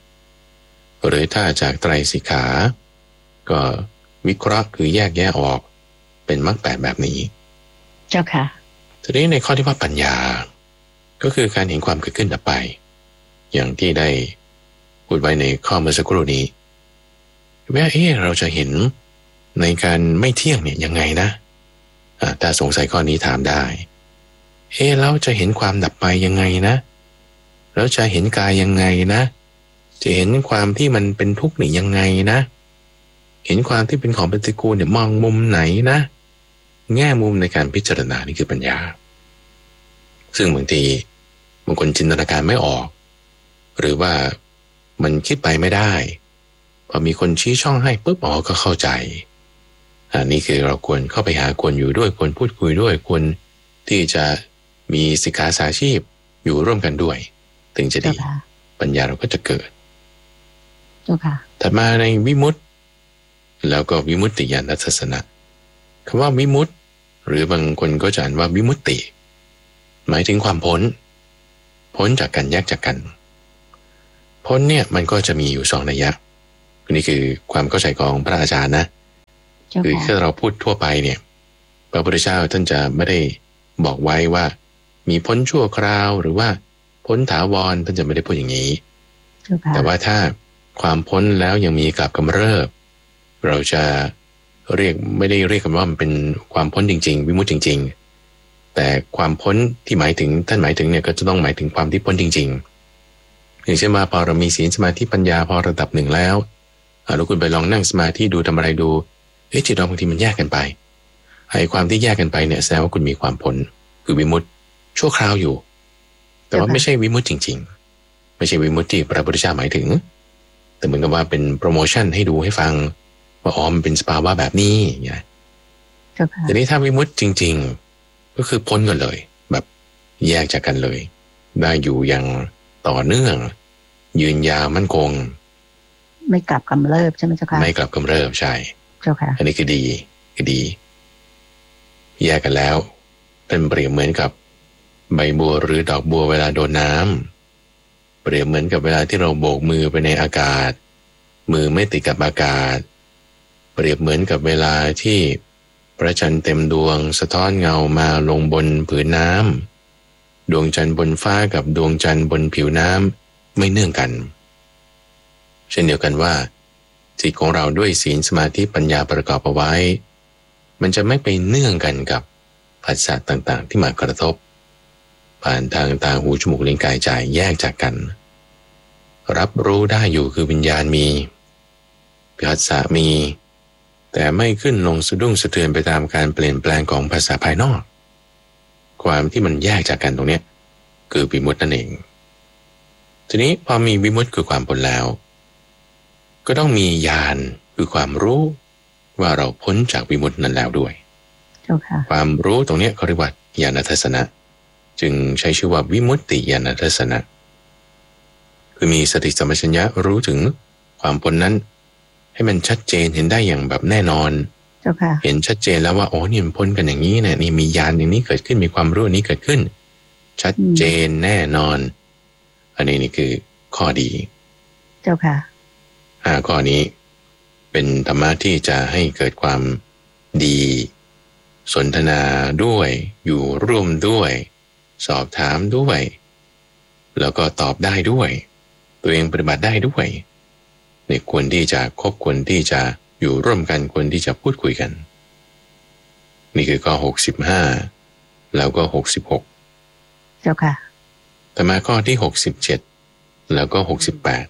8หรือถ้าจากไตรสิกขาก็วิเคราะห์คือแยกแยะออกเป็นมรรค8แบบนี้เจ้าค่ะทีนี้ในข้อที่ว่าปัญญาก็คือการเห็นความเกิดขึ้นดับไปอย่างที่ได้พูดไว้ในข้อเมื่อสักครู่นี้ว่าเราจะเห็นในการไม่เที่ยงเนี่ยยังไงนะถ้าสงสัยข้อนี้ถามได้แล้วจะเห็นความดับไปยังไงนะแล้วจะเห็นกายยังไงนะจะเห็นความที่มันเป็นทุกข์นี่ยังไงนะเห็นความที่เป็นของปฏิกูลเนี่ยมองมุมไหนนะแง่มุมในการพิจารณานี่คือปัญญาซึ่งบางทีบางคนจินตนาการไม่ออกหรือว่ามันคิดไปไม่ได้พอมีคนชี้ช่องให้ปุ๊บก็เข้าใจนี่คือเราควรเข้าไปหาควรอยู่ด้วยควรพูดคุยด้วยควรที่จะมีสิกขาสาชีพอยู่ร่วมกันด้วยถึงจะดีปัญญาเราก็จะเกิดถัดมาในวิมุตติแล้วก็วิมุตติญาณทัศนะคำว่าวิมุตติหรือบางคนก็จะอ่านว่าวิมุตติหมายถึงความพ้นจากกันแยกจากกันพ้นเนี่ยมันก็จะมีอยู่2นัยยะนี่คือความเข้าใจของพระอาจารย์นะคือถ้าเราพูดทั่วไปเนี่ยพระพุทธเจ้าท่านจะไม่ได้บอกไว้ว่ามีพ้นชั่วคราวหรือว่าพ้นถาวรท่านจะไม่ได้พูดอย่างนี้แต่ว่าถ้าความพ้นแล้วยังมีกลับกำเริบเราจะไม่ได้เรียกกันว่ามันเป็นความพ้นจริงๆวิมุตติจริงๆแต่ความพ้นที่หมายถึงท่านหมายถึงเนี่ยก็จะต้องหมายถึงความที่พ้นจริงๆอย่างเช่นว่าพอเรามีศีลสมาธิปัญญาพอระดับหนึ่งแล้วแล้วคุณไปลองนั่งสมาธิดูทำอะไรดูจิตเราบางทีมันแยกกันไปไอ้ความที่แยกกันไปเนี่ยแสดงว่าคุณมีความพ้นคือวิมุตติชั่วคราวอยู่แต่ว่าไม่ใช่วิมุตติจริงๆไม่ใช่วิมุตติที่พระพุทธเจ้าหมายถึงแต่เหมือนกับว่าเป็นโปรโมชั่นให้ดูให้ฟังว่ามันเป็นสภาวะแบบนี้อย่างเงี้ยทีนี้ถ้าวิมุตติจริงๆก็คือพ้นกันเลยแบบแยกจากกันเลยได้อยู่อย่างต่อเนื่องยืนยาวมั่นคงไม่กลับกำเริบใช่ไหมเจ้าค่ะไม่กลับกำเริบใช่เจ้าค่ะอันนี้คือดีแยกกันแล้วเป็นเปรียบเหมือนกับใบบัวหรือดอกบัวเวลาโดนน้ำเปรียบเหมือนกับเวลาที่เราโบกมือไปในอากาศมือไม่ติดกับอากาศเปรียบเหมือนกับเวลาที่พระจันทร์เต็มดวงสะท้อนเงามาลงบนผืนน้ำดวงจันทร์บนฟ้ากับดวงจันทร์บนผิวน้ำไม่เนื่องกันเช่นเดียวกันว่าจิตของเราด้วยศีลสมาธิปัญญาประกอบเอาไว้มันจะไม่ไปเนื่องกันกับผัสสะต่างๆที่มากระทบผ่านทางตาหูจมูกลิ้นกายใจแยกจากกันรับรู้ได้อยู่คือวิญญาณมีผัสสะมีแต่ไม่ขึ้นลงสะดุ้งสะเทือนไปตามการเปลี่ยนแปลงของภาษาภายนอกความที่มันแยกจากกันตรงนี้คือวิมุตตินั่นเองทีนี้พอมีวิมุตติคือความพ้นแล้วก็ต้องมีญาณคือความรู้ว่าเราพ้นจากวิมุตตินั้นแล้วด้วยความรู้ตรงนี้เขาเรียกว่าญาณทัศนะจึงใช้ชื่อว่าวิมุตติญาณทัศนะคือมีสติสัมปชัญญะรู้ถึงความพ้นนั้นให้มันชัดเจนเห็นได้อย่างแบบแน่นอนเห็นชัดเจนแล้วว่านี่มันพ้นกันอย่างนี้เนี่ยนี่มีญาณอย่างนี้เกิดขึ้นมีความรู้นี้เกิดขึ้นชัดเจนแน่นอนอันนี้นี่คือข้อดีเจ้าค่ะข้อนี้เป็นธรรมะที่จะให้เกิดความดีสนทนาด้วยอยู่ร่วมด้วยสอบถามด้วยแล้วก็ตอบได้ด้วยตัวเองปฏิบัติได้ด้วยเนี่ยควรที่จะคบควรที่จะอยู่ร่วมกันควรที่จะพูดคุยกันนี่คือข้อ65แล้วก็66 เจ้าค่ะต่อมาข้อที่67แล้วก็68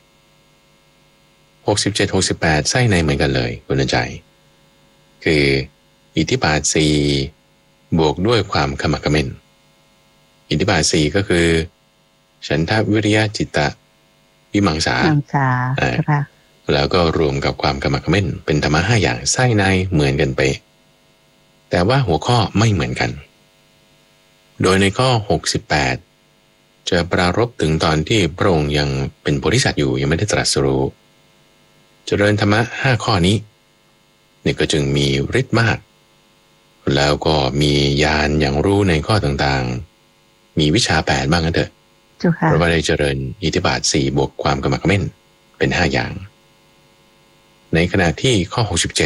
67-68ไส้ในเหมือนกันเลยคุณใจคืออิทธิบาท4บวกด้วยความขมักเขม้นอิทธิบาท4ก็คือฉันทะวิริยะจิตตะวิมังสาแล้วก็รวมกับความขมักเขม้นเป็นธรรมะ5อย่างไส้ในเหมือนกันไปแต่ว่าหัวข้อไม่เหมือนกันโดยในข้อ68จะปรารภถึงตอนที่พระองค์ยังเป็นโพธิสัตว์อยู่ยังไม่ได้ตรัสรู้เจริญธรรมะ5ข้อนี้นี่ก็จึงมีฤทธิ์มากแล้วก็มีญาณอย่างรู้ในข้อต่างๆมีวิชา8บ้างกันเถอะเพราะว่าได้เจริญอิทธิบาท4บวกความกำมักกำเม่นเป็น5อย่างในขณะที่ข้อ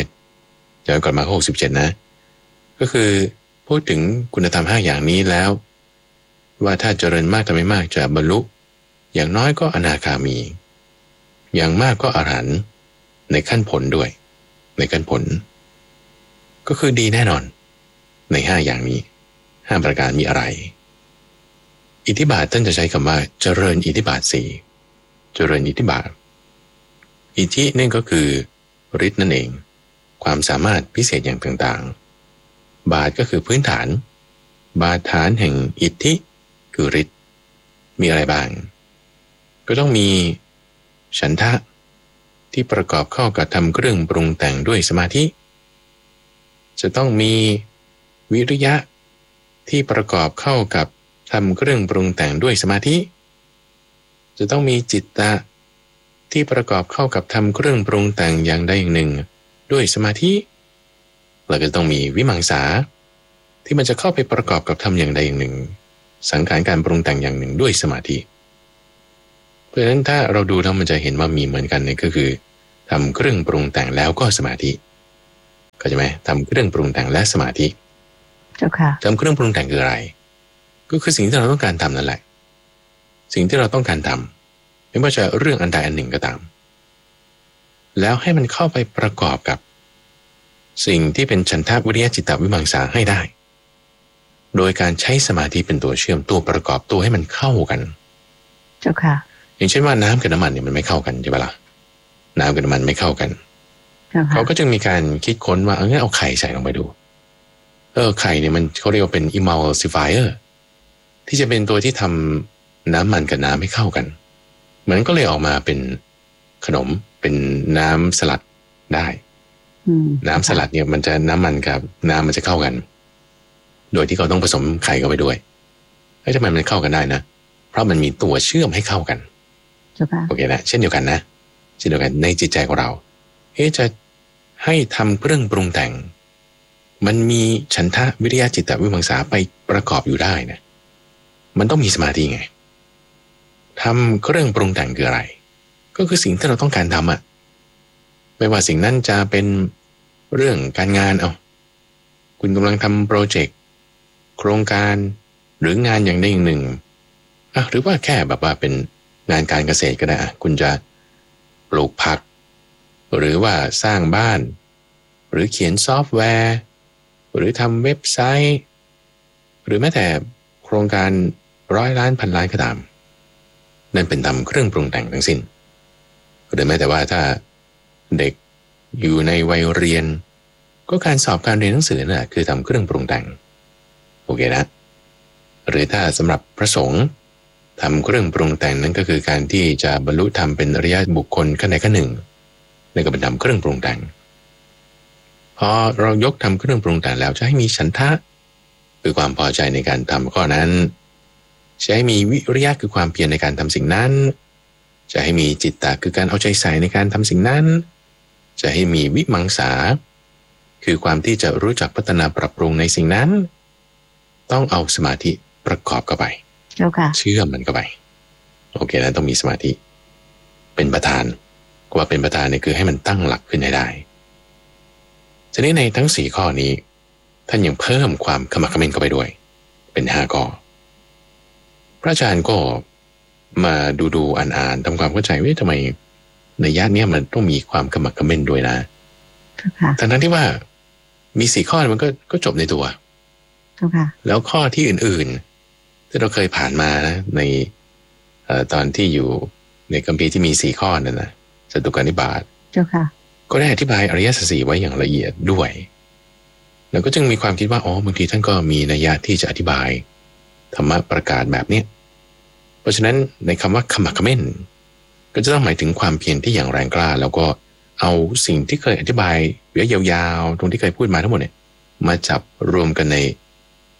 67ย้อนกลับมาข้อ67นะก็คือพูดถึงคุณธรรม5อย่างนี้แล้วว่าถ้าเจริญมากทำไม่มากจะบรรลุอย่างน้อยก็อนาคามีอย่างมากก็อรหันต์ในขั้นผลด้วยในขั้นผลก็คือดีแน่นอนใน5อย่างนี้5ประการมีอะไรอิทธิบาทท่านจะใช้คำว่าเจริญอิทธิบาท4เจริญอิทธิบาทอิทธินั่นก็คือฤทธิ์นั่นเองความสามารถพิเศษอย่างต่างๆบาทก็คือพื้นฐานบาทฐานแห่งอิทธิคือฤทธิ์มีอะไรบ้างก็ต้องมีฉันทะที่ประกอบเข้ากับทำเครื่องปรุงแต่งด้วยสมาธิจะต้องมีวิริยะที่ประกอบเข้ากับทำเครื่องปรุงแต่งด้วยสมาธิจะต้องมีจิตตะที่ประกอบเข้ากับทำเครื่องปรุงแต่งอย่างใดอย่างหนึ่งด้วยสมาธิแล้วก็ต้องมีวิมังสาที่มันจะเข้าไปประกอบกับทำอย่างใดอย่างหนึ่งสังขารการปรุงแต่งอย่างหนึ่งด้วยสมาธิเพราะฉะนั้นถ้าเราดูแล้วมันจะเห็นว่ามีเหมือนกันนี่ก็คือทำเครื่องปรุงแต่งแล้วก็สมาธิเข้าใจไหมทำเครื่องปรุงแต่งและสมาธิเจ้าค่ะทำเครื่องปรุงแต่งคืออะไรก็คือสิ่งที่เราต้องการทำนั่นแหละสิ่งที่เราต้องการทำไม่ว่าจะเรื่องอันใดอันหนึ่งก็ตามแล้วให้มันเข้าไปประกอบกับสิ่งที่เป็นฉันทะวิริยะจิตตวิมังสาให้ได้โดยการใช้สมาธิเป็นตัวเชื่อมตัวประกอบตัวให้มันเข้ากันเจ้าค่ะอย่างเช่นว่าน้ำกับน้ำมันเนี่ยมันไม่เข้ากันใช่ปะล่ะน้ำกับน้ำมันไม่เข้ากันเขาก็จึงมีการคิดค้นว่างั้นเอาไข่ใส่ลงไปดูไข่เนี่ยมันเขาเรียกว่าเป็น emulsifier ที่จะเป็นตัวที่ทำน้ำมันกับน้ำให้เข้ากันมันก็เลยออกมาเป็นขนมเป็นน้ำสลัดได้น้ำสลัดเนี่ยมันจะน้ำมันกับน้ำมันจะเข้ากันโดยที่เขาต้องผสมไข่เข้าไปด้วยทำไมมันเข้ากันได้นะเพราะมันมีตัวเชื่อมให้เข้ากันโอเคนะเช่นเดียวกันนะเช่นเดียวกันในจิตใจของเราจะให้ทำเครื่องปรุงแต่งมันมีฉันทะวิริยะจิตตวิมังสาไปประกอบอยู่ได้นะมันต้องมีสมาธิไงทำเครื่องปรุงแต่งคืออะไรก็คือสิ่งที่เราต้องการทำไม่ว่าสิ่งนั้นจะเป็นเรื่องการงานคุณกำลังทำโปรเจกต์โครงการหรืองานอย่างใดอย่างหนึ่งหรือว่าแค่แบบว่าเป็นงานการเกษตรก็ได้คุณจะปลูกผักหรือว่าสร้างบ้านหรือเขียนซอฟต์แวร์หรือทำเว็บไซต์หรือแม้แต่โครงการ100 ล้านพันล้านก็ตามนั่นเป็นทำเครื่องปรุงแต่งทั้งสิ้นหรือแม้แต่ว่าถ้าเด็กอยู่ในวัยเรียนก็การสอบการเรียนหนังสือน่ะคือทำเครื่องปรุงแต่งโอเคนะหรือถ้าสำหรับพระสงฆ์ทำเครื่องปรุงแต่งนั้นก็คือการที่จะบรรลุธรรมเป็นอริยบุคคลขั้นใดขั้นหนึ่งนั่นก็เป็นทำเครื่องปรุงแต่งพอเรายกทำเครื่องปรุงแต่งแล้วจะให้มีฉันทะคือความพอใจในการทำข้อนั้นจะให้มีวิริยะคือความเพียรในการทำสิ่งนั้นจะให้มีจิตตะคือการเอาใจใส่ในการทำสิ่งนั้นจะให้มีวิมังสาคือความที่จะรู้จักพัฒนาปรับปรุงในสิ่งนั้นต้องเอาสมาธิประกอบเข้าไปเชื่อมมันเข้าไปโอเคนะต้องมีสมาธิเป็นประธานว่าเป็นประธานเนี่ยคือให้มันตั้งหลักขึ้นให้ได้ทีนี้ในทั้ง4ข้อนี้ท่านยังเพิ่มความขมักเขม้นเข้าไปด้วยเป็น5ข้อพระอาจารย์ก็มาดูอ่านทำความเข้าใจว่าทำไมในญาติเนี้ยมันต้องมีความขมักเขม้นด้วยนะทั้งที่ว่ามี4ข้อมันก็จบในตัวแล้วข้อที่อื่นๆที่เราเคยผ่านมานะในตอนที่อยู่ในคัมภีร์ที่มี4ข้อนั่นนะจตุกานิบาตก็ได้อธิบายอริยสัจ4ไว้อย่างละเอียดด้วยแล้วก็จึงมีความคิดว่าบางทีท่านก็มีนัยยะที่จะอธิบายธรรมะประกาศแบบนี้เพราะฉะนั้นในคำว่าขมักเขม้นก็จะต้องหมายถึงความเพียรที่อย่างแรงกล้าแล้วก็เอาสิ่งที่เคยอธิบายยาวๆตรงที่เคยพูดมาทั้งหมดเนี่ยมาจับรวมกันใน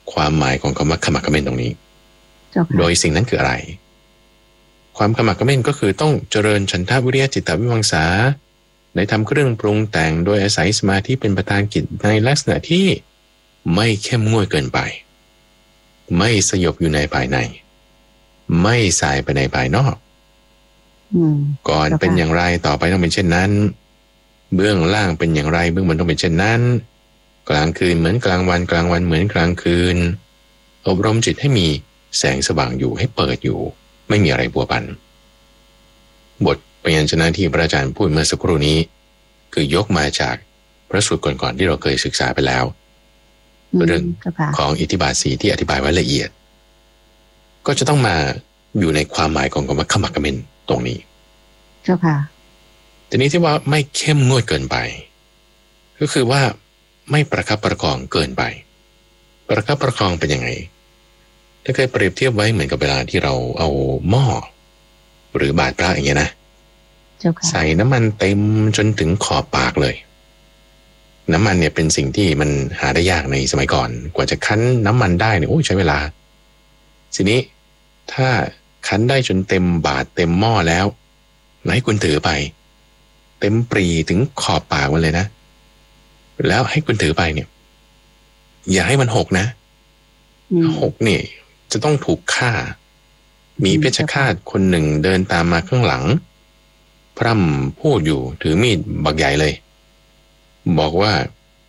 ความหมายของคำว่าขมักเขม้นตรงนี้โดยสิ่งนั้นคืออะไรความขมักเขม้นก็คือต้องเจริญฉันทะวิริยะจิตตวิมังสาในทำเครื่องปรุงแต่งโดยอาศัยสมาธิเป็นประธานกิจในลักษณะที่ไม่เข้มงวดเกินไปไม่สยบอยู่ในภายในไม่สายไปในภายนอกก่อนเป็นอย่างไรต่อไปต้องเป็นเช่นนั้นเบื้องล่างเป็นอย่างไรเบื้องบนต้องเป็นเช่นนั้นกลางคืนเหมือนกลางวันกลางวันเหมือนกลางคืนอบรมจิตให้มีแสงสว่างอยู่ให้เปิดอยู่ไม่มีอะไรบัวพันบทพยัญชนะที่พระอาจารย์พูดเมื่อสักครู่นี้คือยกมาจากพระสูตรก่อนๆที่เราเคยศึกษาไปแล้วเรื่องของอิทธิบาทสีที่อธิบายไว้ละเอียดก็จะต้องมาอยู่ในความหมายของคำว่าขมักเขม้นตรงนี้เจ้าค่ะทีนี้ที่ว่าไม่เข้มงวดเกินไปก็คือว่าไม่ประคับประคองเกินไปประคับประคองเป็นยังไงถ้าเคยเปรียบเทียบไว้เหมือนกับเวลาที่เราเอาหม้อหรือบาตรพระอย่างเงี้ยนะใส่น้ำมันเต็มจนถึงขอบปากเลยน้ำมันเนี่ยเป็นสิ่งที่มันหาได้ยากในสมัยก่อนกว่าจะคั้นน้ำมันได้เนี่ยโอ้ใช้เวลาทีนี้ถ้าคั้นได้จนเต็มบาตรเต็มหม้อแล้วให้คุณถือไปเต็มปรีถึงขอบปากมันเลยนะแล้วให้คุณถือไปเนี่ยอย่าให้มันหกนะหกนี่จะต้องถูกฆ่ามีเพชฌฆาตคนหนึ่งเดินตามมาข้างหลังพร่ำพูดอยู่ถือมีดบักใหญ่เลยบอกว่า